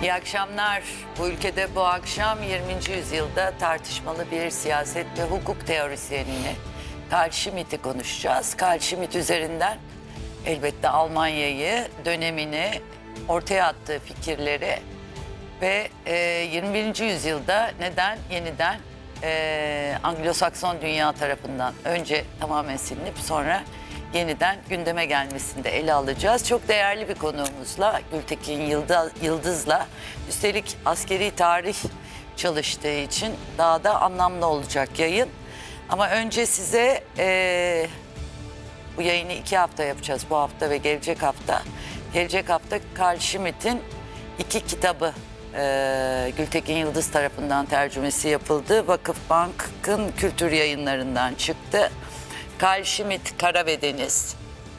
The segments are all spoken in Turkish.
İyi akşamlar. Bu ülkede bu akşam 20. yüzyılda tartışmalı bir siyaset ve hukuk teorisyenini Carl Schmitt'i konuşacağız. Carl Schmitt üzerinden elbette Almanya'yı, dönemini, ortaya attığı fikirleri ve 21. yüzyılda neden yeniden Anglo-Sakson dünya tarafından önce tamamen silinip sonra yeniden gündeme gelmesini de ele alacağız. Çok değerli bir konuğumuzla, Gültekin Yıldız'la, üstelik askeri tarih çalıştığı için daha da anlamlı olacak yayın. Ama önce size bu yayını 2 hafta yapacağız, bu hafta ve gelecek hafta. Gelecek hafta Carl Schmitt'in 2 kitabı Gültekin Yıldız tarafından tercümesi yapıldı. Vakıfbank'ın kültür yayınlarından çıktı. Carl Schmitt, Kara ve Deniz.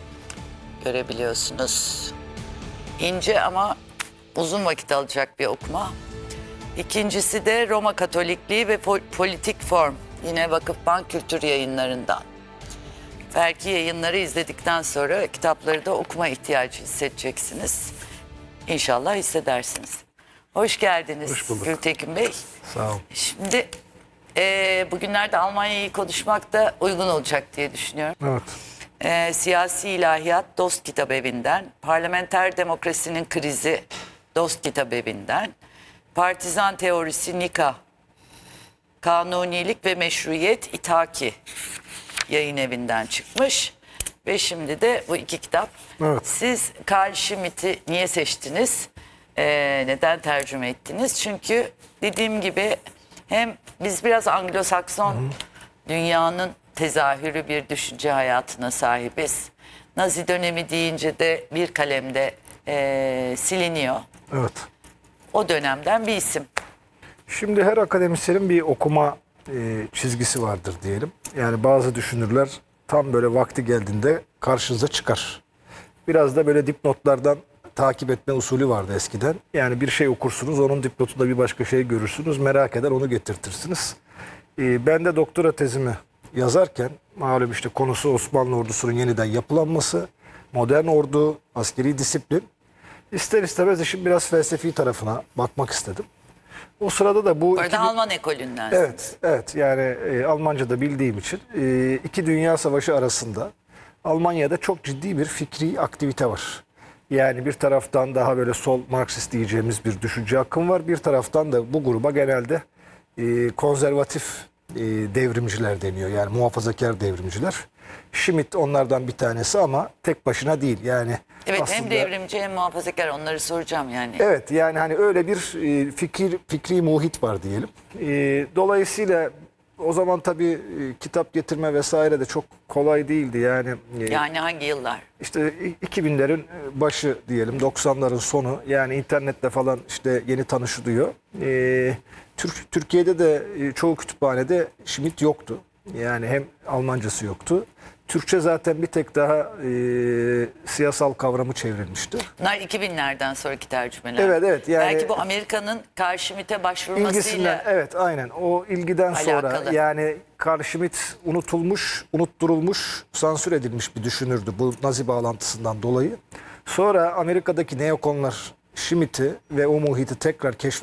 Görebiliyorsunuz. İnce ama uzun vakit alacak bir okuma. İkincisi de Roma Katolikliği ve Politik Form. Yine Vakıfbank kültür yayınlarından. Belki yayınları izledikten sonra kitapları da okuma ihtiyacı hissedeceksiniz. İnşallah hissedersiniz. Hoş geldiniz. Hoş bulduk. Gültekin Bey. Sağ ol. Şimdi bugünlerde Almanya'yı konuşmak da uygun olacak diye düşünüyorum. Evet. Siyasi İlahiyat Dost Kitabevi'nden, Parlamenter Demokrasinin Krizi Dost Kitabevi'nden, Partizan Teorisi Nika, Kanunilik ve Meşruiyet İthaki yayın evinden çıkmış. Ve şimdi de bu 2 kitap. Evet. Siz Carl Schmitt'i niye seçtiniz? Neden tercüme ettiniz? Çünkü dediğim gibi hem biz biraz Anglo-Sakson dünyanın tezahürü bir düşünce hayatına sahibiz. Nazi dönemi deyince de bir kalemde siliniyor. Evet. O dönemden bir isim. Şimdi her akademisyenin bir okuma çizgisi vardır diyelim. Yani bazı düşünürler tam böyle vakti geldiğinde karşınıza çıkar. Biraz da böyle dipnotlardan takip etme usulü vardı eskiden. Yani bir şey okursunuz, onun dipnotunda bir başka şey görürsünüz. Merak eder, onu getirtirsiniz. Ben de doktora tezimi yazarken malum işte konusu Osmanlı ordusunun yeniden yapılanması, modern ordu, askeri disiplin. İster istemez işin biraz felsefi tarafına bakmak istedim. O sırada da bu... Orada Alman ekolünden. Evet yani Almanca da bildiğim için 2 Dünya Savaşı arasında Almanya'da çok ciddi bir fikri aktivite var. Yani bir taraftan daha böyle sol Marksist diyeceğimiz bir düşünce akım var. Bir taraftan da bu gruba genelde konservatif devrimciler deniyor. Yani muhafazakar devrimciler. Schmitt onlardan bir tanesi ama tek başına değil. Yani Evet, aslında, hem devrimci hem muhafazakar, onları soracağım yani. evet yani hani öyle bir fikri muhit var diyelim. Dolayısıyla o zaman tabii kitap getirme vesaire de çok kolay değildi. Yani hangi yıllar? İşte 2000'lerin başı diyelim, 90'ların sonu. Yani internetle falan işte yeni tanışılıyor. Türkiye'de de çoğu kütüphanede Schmitt yoktu. Yani hem Almancası yoktu. Türkçe zaten bir tek daha siyasal kavramı çevrilmişti. Bunlar 2000'lerden sonraki tercümeler. Evet yani belki bu Amerika'nın Carl Schmitt'e başvurmasıyla ilgisinden, evet aynen o ilgiden sonra alakalı. yani Carl Schmitt unutturulmuş, sansür edilmiş bir düşünürdü bu Nazi bağlantısından dolayı. Sonra Amerika'daki neokonlar Schmitt'i ve o muhiti tekrar